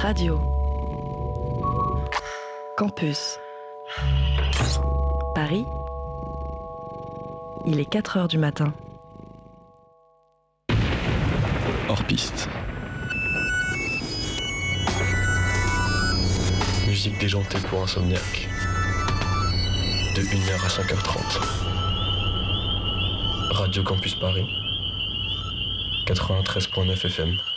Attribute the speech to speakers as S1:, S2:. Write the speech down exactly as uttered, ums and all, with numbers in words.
S1: Radio Campus Paris, il est quatre heures du matin.
S2: Hors piste. Musique déjantée pour insomniaque. De une heure à cinq heures trente. Radio Campus Paris. quatre-vingt-treize virgule neuf F M.